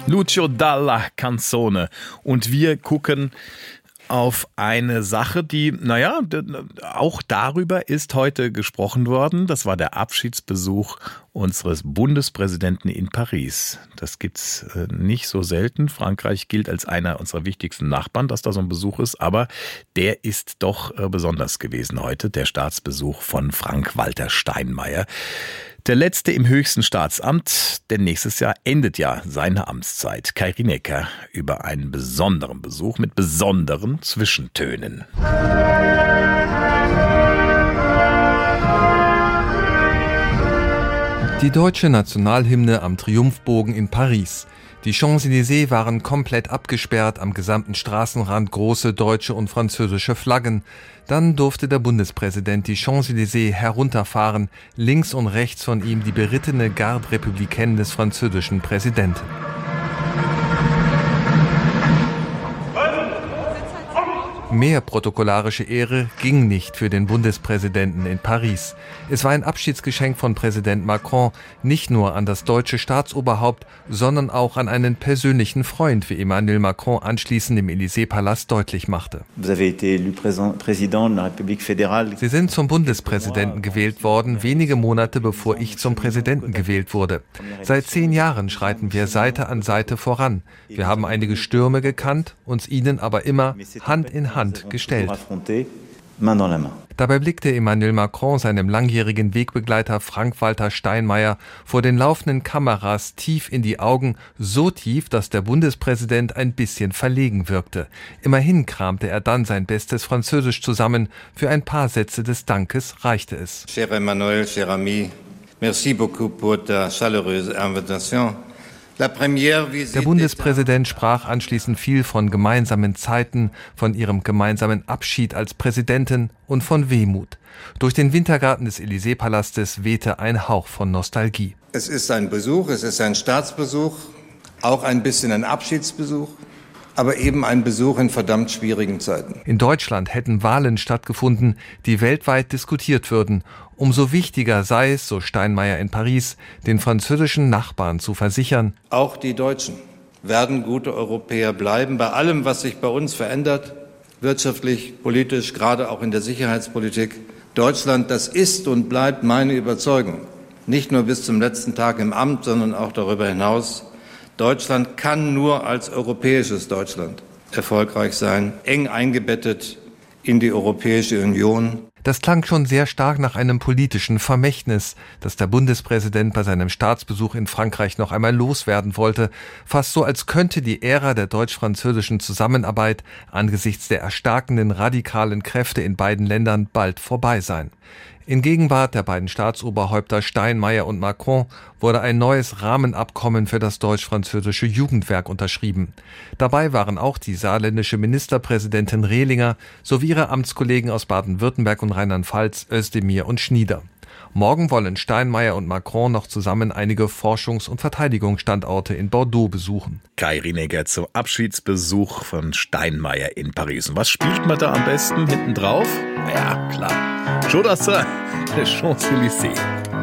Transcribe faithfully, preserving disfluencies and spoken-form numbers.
Lucio Dalla Canzone. Und wir gucken auf eine Sache, die, naja, auch darüber ist heute gesprochen worden. Das war der Abschiedsbesuch unseres Bundespräsidenten in Paris. Das gibt's nicht so selten. Frankreich gilt als einer unserer wichtigsten Nachbarn, dass da so ein Besuch ist. Aber der ist doch besonders gewesen heute, der Staatsbesuch von Frank-Walter Steinmeier. Der letzte im höchsten Staatsamt, denn nächstes Jahr endet ja seine Amtszeit. Kai Rinecker über einen besonderen Besuch mit besonderen Zwischentönen. Die deutsche Nationalhymne am Triumphbogen in Paris. Die Champs-Élysées waren komplett abgesperrt, am gesamten Straßenrand große deutsche und französische Flaggen. Dann durfte der Bundespräsident die Champs-Élysées herunterfahren, links und rechts von ihm die berittene Garde républicaine des französischen Präsidenten. Mehr protokollarische Ehre ging nicht für den Bundespräsidenten in Paris. Es war ein Abschiedsgeschenk von Präsident Macron, nicht nur an das deutsche Staatsoberhaupt, sondern auch an einen persönlichen Freund, wie Emmanuel Macron anschließend im Élysée-Palast deutlich machte. Sie sind zum Bundespräsidenten gewählt worden, wenige Monate bevor ich zum Präsidenten gewählt wurde. Seit zehn Jahren schreiten wir Seite an Seite voran. Wir haben einige Stürme gekannt, uns ihnen aber immer Hand in Hand gestellt. Dabei blickte Emmanuel Macron seinem langjährigen Wegbegleiter Frank-Walter Steinmeier vor den laufenden Kameras tief in die Augen, so tief, dass der Bundespräsident ein bisschen verlegen wirkte. Immerhin kramte er dann sein bestes Französisch zusammen. Für ein paar Sätze des Dankes reichte es. Cher Emmanuel, cher ami, merci beaucoup pour ta chaleureuse invitation. Der Bundespräsident sprach anschließend viel von gemeinsamen Zeiten, von ihrem gemeinsamen Abschied als Präsidentin und von Wehmut. Durch den Wintergarten des Élysée-Palastes wehte ein Hauch von Nostalgie. Es ist ein Besuch, es ist ein Staatsbesuch, auch ein bisschen ein Abschiedsbesuch, aber eben ein Besuch in verdammt schwierigen Zeiten. In Deutschland hätten Wahlen stattgefunden, die weltweit diskutiert würden. Umso wichtiger sei es, so Steinmeier in Paris, den französischen Nachbarn zu versichern: Auch die Deutschen werden gute Europäer bleiben, bei allem, was sich bei uns verändert, wirtschaftlich, politisch, gerade auch in der Sicherheitspolitik. Deutschland, das ist und bleibt meine Überzeugung, nicht nur bis zum letzten Tag im Amt, sondern auch darüber hinaus. Deutschland kann nur als europäisches Deutschland erfolgreich sein, eng eingebettet in die Europäische Union. Das klang schon sehr stark nach einem politischen Vermächtnis, das der Bundespräsident bei seinem Staatsbesuch in Frankreich noch einmal loswerden wollte. Fast so, als könnte die Ära der deutsch-französischen Zusammenarbeit angesichts der erstarkenden radikalen Kräfte in beiden Ländern bald vorbei sein. In Gegenwart der beiden Staatsoberhäupter Steinmeier und Macron wurde ein neues Rahmenabkommen für das deutsch-französische Jugendwerk unterschrieben. Dabei waren auch die saarländische Ministerpräsidentin Rehlinger sowie ihre Amtskollegen aus Baden-Württemberg und Rheinland-Pfalz, Özdemir und Schnieder. Morgen wollen Steinmeier und Macron noch zusammen einige Forschungs- und Verteidigungsstandorte in Bordeaux besuchen. Kai Rinecker zum Abschiedsbesuch von Steinmeier in Paris. Und was spielt man da am besten hinten drauf? Ja, klar. Jodassin, der Champs-Élysées.